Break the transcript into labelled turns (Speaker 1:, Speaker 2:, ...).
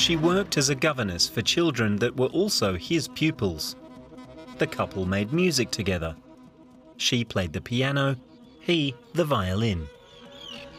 Speaker 1: She worked as a governess for children that were also his pupils. The couple made music together. She played the piano, he the violin.